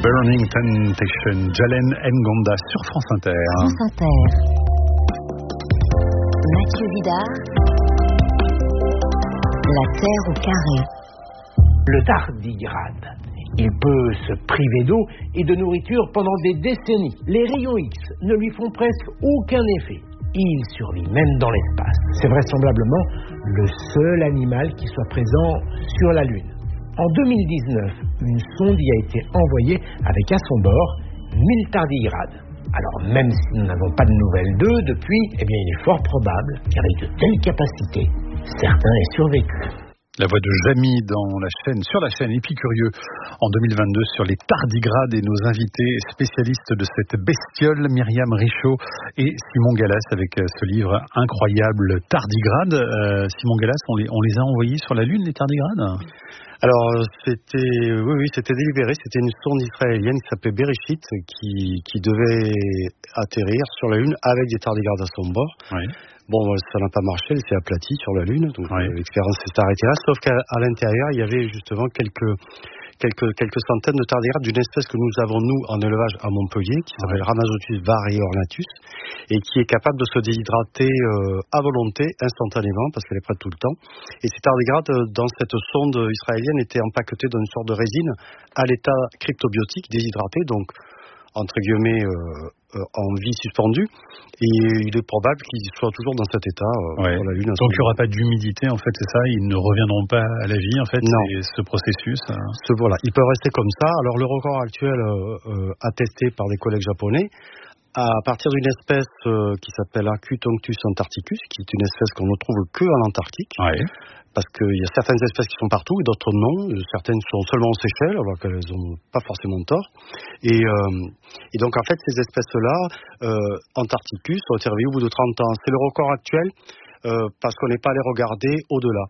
Burning Temptation, Jalen Ngonda sur France Inter. France Inter. Mathieu Vidard. La Terre au carré. Le tardigrade, il peut se priver d'eau et de nourriture pendant des décennies. Les rayons X ne lui font presque aucun effet. Il survit même dans l'espace. C'est vraisemblablement le seul animal qui soit présent sur la Lune. En 2019, une sonde y a été envoyée avec à son bord 1000 tardigrades. Alors même si nous n'avons pas de nouvelles d'eux depuis, il est fort probable qu'avec de telles capacités, certains aient survécu. La voix de Jamy sur la chaîne Épicurieux en 2022 sur les tardigrades et nos invités spécialistes de cette bestiole, Myriam Richaud et Simon Gallas avec ce livre incroyable Tardigrades. Simon Gallas, on les a envoyés sur la Lune, les tardigrades ? Alors c'était délibéré, c'était une sonde israélienne qui s'appelait Bereshit qui devait atterrir sur la Lune avec des tardigrades à son bord. Oui. Bon, ça n'a pas marché, elle s'est aplatie sur la Lune, donc l'expérience s'est arrêtée là, sauf qu'à l'intérieur, il y avait justement quelques centaines de tardigrades d'une espèce que nous avons, nous, en élevage à Montpellier, qui s'appelle Rhamnosotus variornatus, et qui est capable de se déshydrater à volonté, instantanément, parce qu'elle est prête tout le temps. Et ces tardigrades, dans cette sonde israélienne, étaient empaquetés dans une sorte de résine à l'état cryptobiotique, déshydraté, donc entre guillemets en vie suspendue, et il est probable qu'ils soient toujours dans cet état sur la Lune. Donc il n'y aura pas d'humidité, en fait, c'est ça, ils ne reviendront pas à la vie, en fait, c'est ce processus. Voilà, ils peuvent rester comme ça. Alors le record actuel attesté par des collègues japonais, à partir d'une espèce qui s'appelle Acutonctus antarcticus, qui est une espèce qu'on ne trouve que en Antarctique. Ouais. Parce qu'il y a certaines espèces qui sont partout et d'autres non. Certaines sont seulement aux Seychelles, alors qu'elles n'ont pas forcément tort. Et donc, en fait, ces espèces-là, Antarcticus, ont été réveillées au bout de 30 ans. C'est le record actuel parce qu'on n'est pas allé regarder au-delà.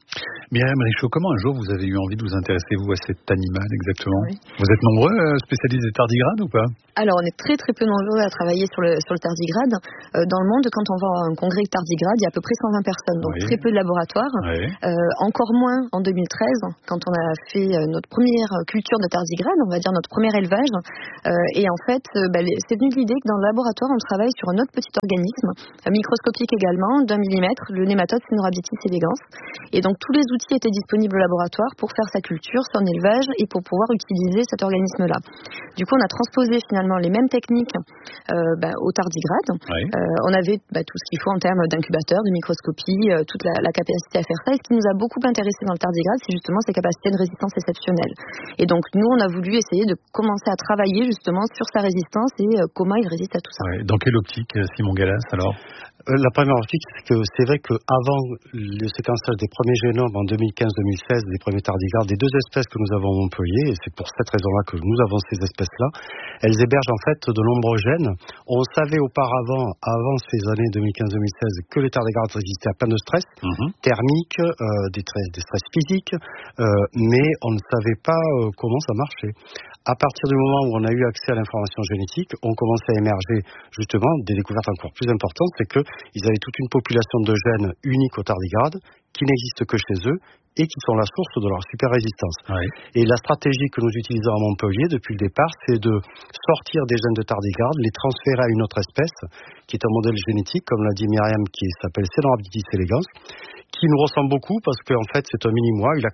Myriam Richaud, comment un jour vous avez eu envie de vous intéresser, vous, à cet animal exactement ? Vous êtes nombreux spécialistes des tardigrades ou pas ? Alors, on est très très peu nombreux à travailler sur le tardigrade. Dans le monde, quand on va à un congrès de tardigrade, il y a à peu près 120 personnes, donc très peu de laboratoires. Encore moins en 2013, quand on a fait notre première culture de tardigrade, on va dire notre premier élevage. Et en fait, c'est venu de l'idée que dans le laboratoire, on travaille sur un autre petit organisme, microscopique également, d'1 millimètre, le nématode Phaenorhabditis elegans. Et donc, tous les outils étaient disponibles au laboratoire pour faire sa culture, son élevage et pour pouvoir utiliser cet organisme-là. Du coup, on a transposé finalement les mêmes techniques au tardigrade. On avait tout ce qu'il faut en termes d'incubateur, de microscopie, toute la capacité à faire ça. Et ce qui nous a beaucoup intéressé dans le tardigrade, c'est justement ses capacités de résistance exceptionnelles. Et donc, nous, on a voulu essayer de commencer à travailler justement sur sa résistance et comment il résiste à tout ça. Dans quelle optique, Simon Gallas, alors ? La première optique, c'est que c'est vrai qu'avant le séquençage des premiers génomes en 2015-2016, des premiers tardigrades, des deux espèces que nous avons à Montpellier, et c'est pour cette raison-là que nous avons ces espèces-là, elles hébergent en fait de nombreux gènes. On savait auparavant, avant ces années 2015-2016, que les tardigrades résistaient à plein de stress, thermiques, des stress physiques, mais on ne savait pas comment ça marchait. À partir du moment où on a eu accès à l'information génétique, on commençait à émerger justement des découvertes encore plus importantes, c'est qu'ils avaient toute une population de gènes uniques aux tardigrades qui n'existent que chez eux et qui sont la source de leur super résistance. Et la stratégie que nous utilisons à Montpellier depuis le départ, c'est de sortir des gènes de tardigrades, les transférer à une autre espèce qui est un modèle génétique, comme l'a dit Myriam, qui s'appelle Phaenorhabditis elegans, qui nous ressemble beaucoup parce qu'en fait c'est un mini-moi, il a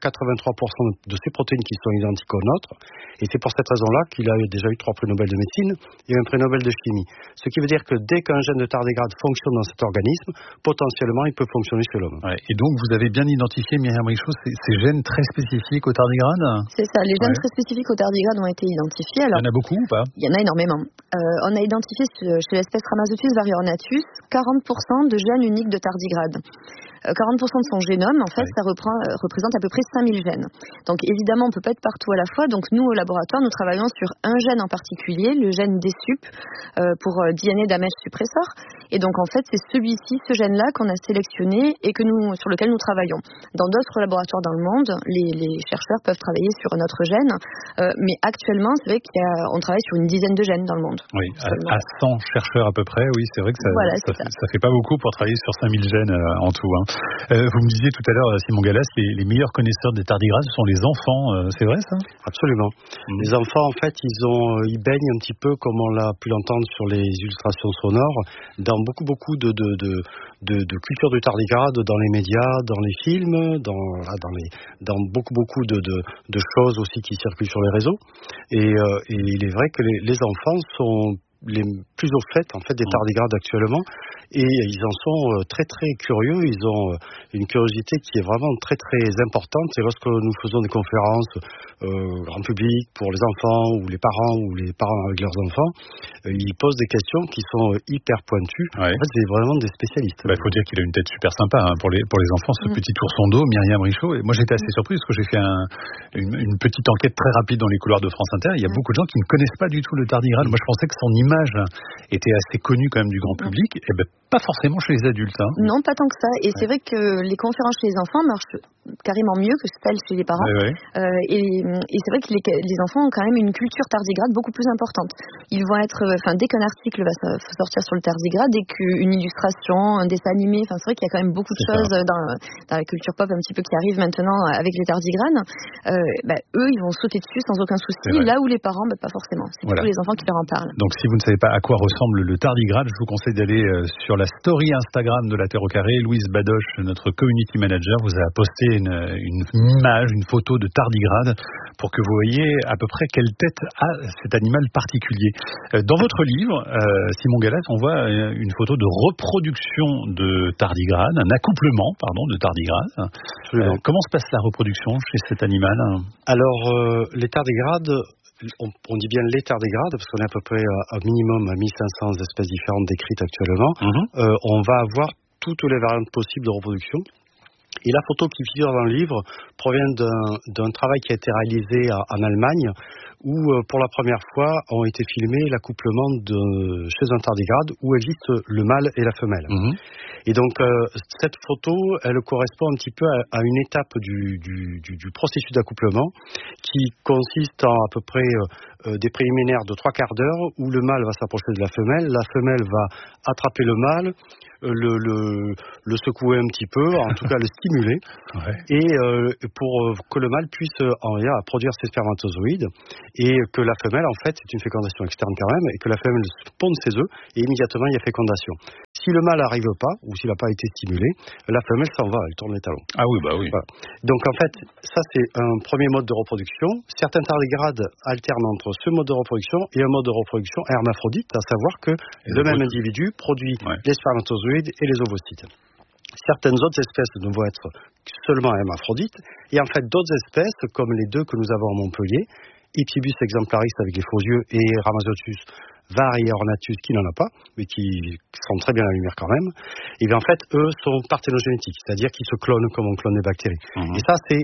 83% de ses protéines qui sont identiques aux nôtres, et c'est pour cette raison-là qu'il a déjà eu 3 prix Nobel de médecine et un prix Nobel de chimie. Ce qui veut dire que dès qu'un gène de tardigrade fonctionne dans cet organisme, potentiellement il peut fonctionner chez l'homme. Et donc vous avez bien identifié, Myriam Richaud, ces gènes très spécifiques aux tardigrades ? C'est ça, les gènes très spécifiques aux tardigrades ont été identifiés. Alors, il y en a beaucoup ou pas ? Il y en a énormément. On a identifié chez l'espèce Rhamnosotus variornatus 40% de gènes uniques de tardigrade. 40% de son génome, en fait, ça représente à peu près 5000 gènes. Donc évidemment, on ne peut pas être partout à la fois. Donc nous, au laboratoire, nous travaillons sur un gène en particulier, le gène DSUP, pour DNA damage suppressor. Et donc en fait, c'est celui-ci, ce gène-là, qu'on a sélectionné et sur lequel nous travaillons. Dans d'autres laboratoires dans le monde, les chercheurs peuvent travailler sur un autre gène. Mais actuellement, c'est vrai qu'on travaille sur une dizaine de gènes dans le monde. Oui, à 100 chercheurs à peu près, oui, c'est vrai que ça fait pas beaucoup pour travailler sur 5000 gènes en tout. Vous me disiez tout à l'heure, Simon Gallas, les meilleurs connaisseurs des tardigrades sont les enfants. C'est vrai ça ? Absolument. Les enfants, en fait, ils baignent un petit peu, comme on l'a pu l'entendre sur les illustrations sonores, dans beaucoup de culture du tardigrade, dans les médias, dans les films, dans beaucoup de choses aussi qui circulent sur les réseaux. Et il est vrai que les enfants sont les plus au fait des tardigrades actuellement, et ils en sont très très curieux. Ils ont une curiosité qui est vraiment très très importante, et lorsque nous faisons des conférences grand public pour les enfants ou les parents avec leurs enfants, ils posent des questions qui sont hyper pointues. En fait, c'est vraiment des spécialistes. Il faut dire qu'il a une tête super sympa pour les enfants, ce petit ourson d'eau, Myriam Richaud. Et moi j'étais assez surpris parce que j'ai fait une petite enquête très rapide dans les couloirs de France Inter. Il y a beaucoup de gens qui ne connaissent pas du tout le tardigrade. Moi je pensais que son image était assez connue quand même du grand public. Et pas forcément chez les adultes. Non, pas tant que ça. Et c'est vrai que les conférences chez les enfants marchent carrément mieux que celles chez les parents. Et c'est vrai que les enfants ont quand même une culture tardigrade beaucoup plus importante. Ils vont être, dès qu'un article va sortir sur le tardigrade, dès qu'une illustration, un dessin animé, c'est vrai qu'il y a quand même beaucoup de choses dans la culture pop un petit peu qui arrivent maintenant avec les tardigrades. Eux, ils vont sauter dessus sans aucun souci, là où les parents, pas forcément. C'est plutôt les enfants qui leur en parlent. Donc si vous ne savez pas à quoi ressemble le tardigrade, je vous conseille d'aller sur la story Instagram de la Terre au Carré. Louise Badoche, notre community manager, vous a posté une image, une photo de tardigrade pour que vous voyez à peu près quelle tête a cet animal particulier. Dans votre livre, Simon Gallas, on voit une photo de reproduction de tardigrade, un accouplement, de tardigrade. Comment se passe la reproduction chez cet animal ? Alors, les tardigrades, on dit bien les tardigrades, parce qu'on est à peu près à minimum à 1500 espèces différentes décrites actuellement. On va avoir toutes les variantes possibles de reproduction. Et la photo qui figure dans le livre provient d'un travail qui a été réalisé en Allemagne, où pour la première fois ont été filmés l'accouplement chez un tardigrade où existe le mâle et la femelle. Et donc cette photo, elle correspond un petit peu à une étape du processus d'accouplement qui consiste en à peu près des préliminaires de 3/4 d'heure où le mâle va s'approcher de la femelle va attraper le mâle, le secouer un petit peu, en tout cas le stimuler, et pour que le mâle puisse produire ses spermatozoïdes, et que la femelle, en fait, c'est une fécondation externe quand même, et que la femelle ponde ses œufs, et immédiatement il y a fécondation. Si le mâle n'arrive pas, ou s'il n'a pas été stimulé, la femelle s'en va, elle tourne les talons. Ah oui, oui. Voilà. Donc en fait, ça c'est un premier mode de reproduction. Certains tardigrades alternent entre ce mode de reproduction et un mode de reproduction hermaphrodite, à savoir que le même individu produit les spermatozoïdes et les ovocytes. Certaines autres espèces ne vont être seulement hermaphrodites, et en fait d'autres espèces, comme les deux que nous avons à Montpellier, Ipsibus exemplaris avec les faux yeux et Rhamazottus variornatus qui n'en a pas, mais qui sent très bien la lumière quand même, et bien en fait eux sont parthénogénétiques, c'est-à-dire qu'ils se clonent comme on clone des bactéries. Et ça c'est,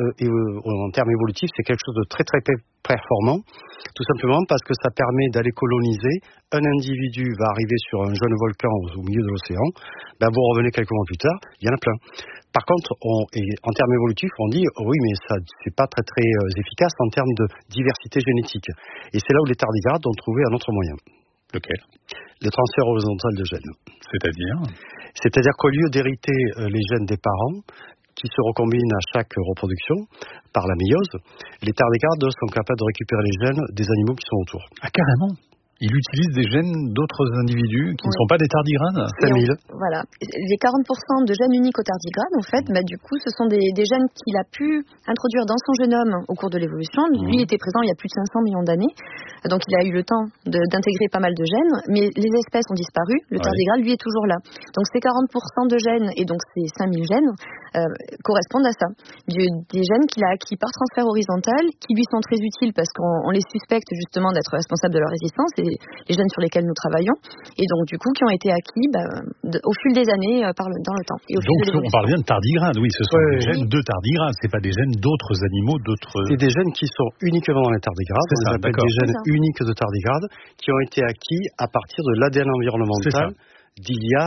en termes évolutifs, c'est quelque chose de très très performant, tout simplement parce que ça permet d'aller coloniser. Un individu va arriver sur un jeune volcan au milieu de l'océan, vous revenez quelques mois plus tard, il y en a plein. Par contre, en termes évolutifs, on dit oui, mais ça c'est pas très très efficace en termes de diversité génétique. Et c'est là où les tardigrades ont trouvé un autre moyen. Lequel ? Le transfert horizontal de gènes. C'est-à-dire qu'au lieu d'hériter les gènes des parents, qui se recombinent à chaque reproduction par la méiose, les tardigrades sont capables de récupérer les gènes des animaux qui sont autour. Ah, carrément ? Il utilise des gènes d'autres individus qui ne sont pas des tardigrades. 5000. Voilà. Les 40% de gènes uniques au tardigrade, en fait, du coup, ce sont des gènes qu'il a pu introduire dans son génome au cours de l'évolution. Lui était présent il y a plus de 500 millions d'années. Donc, il a eu le temps d'intégrer pas mal de gènes. Mais les espèces ont disparu. Le tardigrade, lui, est toujours là. Donc, ces 40% de gènes, et donc ces 5000 gènes, correspondent à ça. Des gènes qu'il a acquis par transfert horizontal, qui lui sont très utiles parce qu'on les suspecte justement d'être responsables de leur résistance. Les gènes sur lesquels nous travaillons, et donc du coup qui ont été acquis au fil des années dans le temps. Et donc on parle bien de tardigrades, oui, ce sont des gènes de tardigrades, c'est pas des gènes d'autres animaux, C'est des gènes qui sont uniquement dans les tardigrades, on les appelle des gènes uniques de tardigrades, qui ont été acquis à partir de l'ADN environnemental d'il y a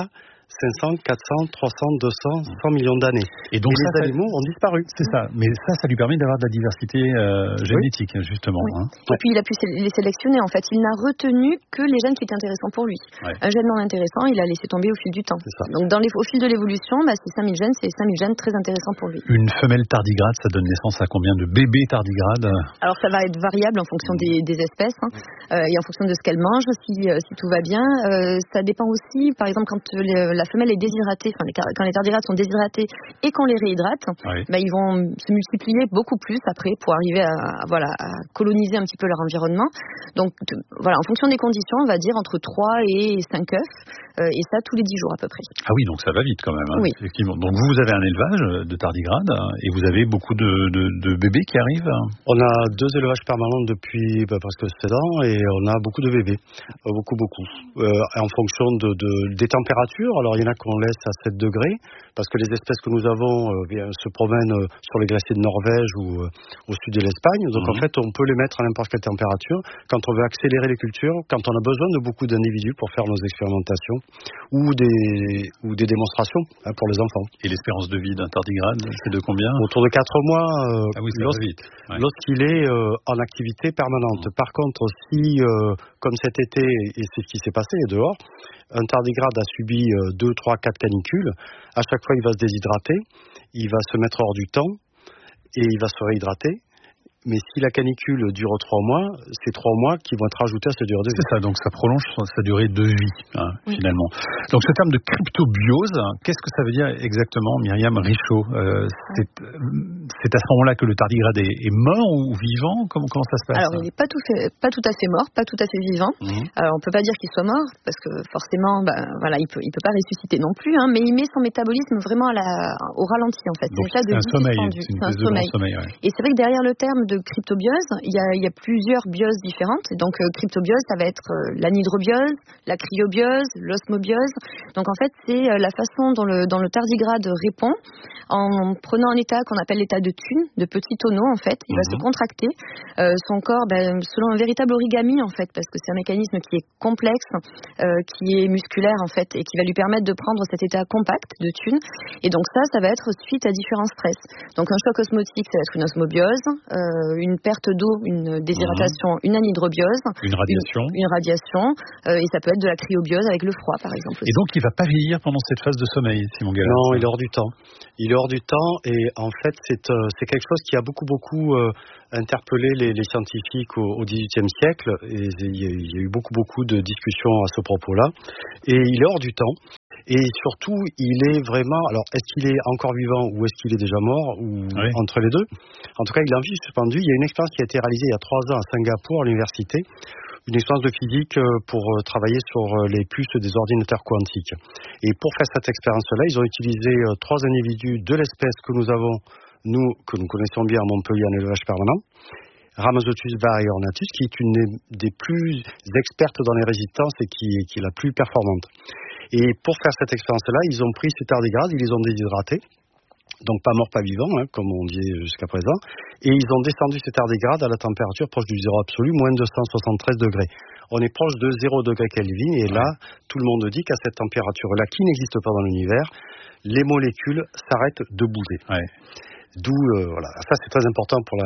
500, 400, 300, 200, 100 millions d'années. Et donc les animaux ont disparu. C'est ça, mais ça lui permet d'avoir de la diversité génétique, justement. Oui. Et puis il a pu les sélectionner, en fait. Il n'a retenu que les gènes qui étaient intéressants pour lui. Un gène non intéressant, il a laissé tomber au fil du temps. Donc au fil de l'évolution, ces 5000 gènes, c'est 5000 gènes très intéressants pour lui. Une femelle tardigrade, ça donne naissance à combien de bébés tardigrades? Alors ça va être variable en fonction des espèces, et en fonction de ce qu'elle mange, si tout va bien. Ça dépend aussi, par exemple, quand la femelle est déshydratée, quand les tardigrades sont déshydratés et qu'on les réhydrate, ils vont se multiplier beaucoup plus après pour arriver à coloniser un petit peu leur environnement. Donc en fonction des conditions, on va dire entre 3 et 5 œufs, et ça tous les 10 jours à peu près. Ah oui, donc ça va vite quand même. Oui. Effectivement. Donc vous avez un élevage de tardigrades et vous avez beaucoup de bébés qui arrivent? On a 2 élevages permanents depuis presque 7 ans et on a beaucoup de bébés. Beaucoup. En fonction des températures, alors il y en a qu'on laisse à 7 degrés, parce que les espèces que nous avons se promènent sur les glaciers de Norvège ou au sud de l'Espagne. Donc en fait, on peut les mettre à n'importe quelle température. Quand on veut accélérer les cultures, quand on a besoin de beaucoup d'individus pour faire nos expérimentations ou des démonstrations pour les enfants. Et l'espérance de vie d'un tardigrade, c'est de combien? Autour de 4 mois, lorsqu'il est en activité permanente. Par contre, si, comme cet été, et c'est ce qui s'est passé dehors, un tardigrade a subi 2, 3, 4 canicules, à chaque fois il va se déshydrater, il va se mettre hors du temps et il va se réhydrater. Mais si la canicule dure 3 mois, c'est 3 mois qui vont être rajoutés à cette durée de vie. C'est ça, donc ça prolonge sa durée de vie, finalement. Donc ce terme de cryptobiose, qu'est-ce que ça veut dire exactement, Myriam Richaud? C'est à ce moment-là que le tardigrade est mort ou vivant? Comment ça se passe? Alors il n'est pas tout à fait mort, pas tout à fait vivant. Alors on peut pas dire qu'il soit mort, parce que forcément, il peut pas ressusciter non plus, mais il met son métabolisme vraiment au ralenti, en fait. Donc c'est un sommeil, c'est une espèce de grand sommeil. Et c'est vrai que derrière le terme de cryptobiose, il y a plusieurs bioses différentes. Donc cryptobiose, ça va être l'anhydrobiose, la cryobiose, l'osmobiose. Donc en fait, c'est la façon dont le tardigrade répond en prenant un état qu'on appelle l'état de thune, de petit tonneau en fait. Il va se contracter. Son corps, selon un véritable origami en fait, parce que c'est un mécanisme qui est complexe, qui est musculaire en fait, et qui va lui permettre de prendre cet état compact de thune. Et donc ça va être suite à différents stress. Donc un choc osmotique, ça va être une osmobiose, une perte d'eau, une déshydratation, une anhydrobiose, une radiation, et ça peut être de la cryobiose avec le froid par exemple aussi. Et donc il va pas vieillir pendant cette phase de sommeil, Simon Gallas? Non, il est hors du temps. Il est hors du temps et en fait c'est quelque chose qui a beaucoup interpellé les scientifiques au XVIIIe siècle, et il y a eu beaucoup de discussions à ce propos-là, et il est hors du temps. Et surtout, il est vraiment... Alors, est-ce qu'il est encore vivant ou est-ce qu'il est déjà mort ou entre les deux? En tout cas, il est en vie suspendu. Il y a une expérience qui a été réalisée il y a 3 ans à Singapour, à l'université. Une expérience de physique pour travailler sur les puces des ordinateurs quantiques. Et pour faire cette expérience-là, ils ont utilisé 3 individus de l'espèce que nous avons, que nous connaissons bien à Montpellier en élevage permanent. Rhamnosotus variornatus, qui est une des plus expertes dans les résistances et qui est la plus performante. Et pour faire cette expérience-là, ils ont pris ces tardigrades, ils les ont déshydratés, donc pas morts, pas vivants, comme on dit jusqu'à présent, et ils ont descendu ces tardigrades à la température proche du zéro absolu, moins 273 degrés. On est proche de 0 degré Kelvin, et là, tout le monde dit qu'à cette température-là, qui n'existe pas dans l'univers, les molécules s'arrêtent de bouger. D'où, ça c'est très important pour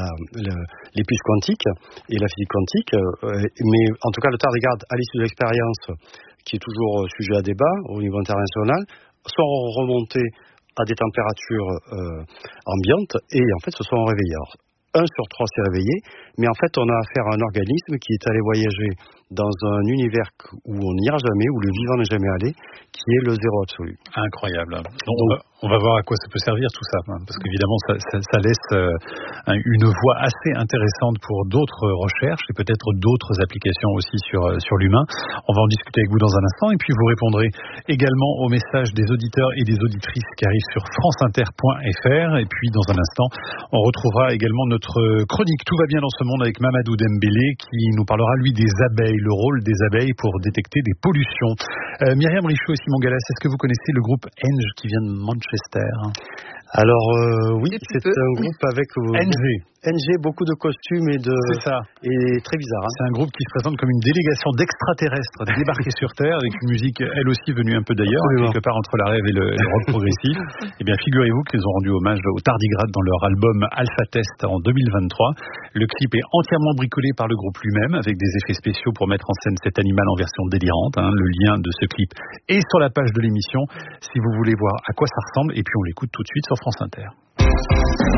les puces quantiques et la physique quantique, mais en tout cas le tardigrade, à l'issue de l'expérience, qui est toujours sujet à débat au niveau international, sont remontés à des températures ambiantes et en fait se sont réveillés. Alors, 1 sur 3 s'est réveillé, mais en fait on a affaire à un organisme qui est allé voyager dans un univers où on n'ira jamais, où le vivant n'est jamais allé, qui est le zéro absolu. Incroyable. Donc, on va voir à quoi ça peut servir tout ça, parce qu'évidemment ça laisse une voie assez intéressante pour d'autres recherches et peut-être d'autres applications aussi sur l'humain. On va en discuter avec vous dans un instant et puis vous répondrez également aux messages des auditeurs et des auditrices qui arrivent sur franceinter.fr, et puis dans un instant on retrouvera également notre chronique Tout va bien dans ce monde avec Mamadou Dembélé qui nous parlera lui des abeilles, le rôle des abeilles pour détecter des pollutions. Myriam Richaud et Simon Gallas, est-ce que vous connaissez le groupe Enge qui vient de Manchester? Alors oui, c'est un groupe avec... Enge. NG, beaucoup de costumes et très bizarre. C'est un groupe qui se présente comme une délégation d'extraterrestres débarqués sur Terre avec une musique elle aussi venue un peu d'ailleurs, quelque part entre la rêve et le rock progressif. Eh bien, figurez-vous qu'ils ont rendu hommage aux Tardigrades dans leur album Alpha Test en 2023. Le clip est entièrement bricolé par le groupe lui-même avec des effets spéciaux pour mettre en scène cet animal en version délirante. Le lien de ce clip est sur la page de l'émission si vous voulez voir à quoi ça ressemble, et puis on l'écoute tout de suite sur France Inter.